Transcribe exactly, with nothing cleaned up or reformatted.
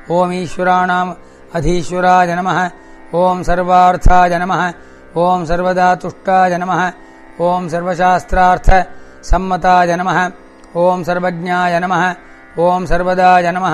ओम ईश्वराणाम् अधीश्वराय नमः। ओम सर्वार्थाय नमः। ओम सर्वदातुष्टाय नमः। ओम सर्वशास्त्रार्थ सम्मताय नमः। ओम सर्वज्ञाय नमः। ओम सर्वदाय नमः।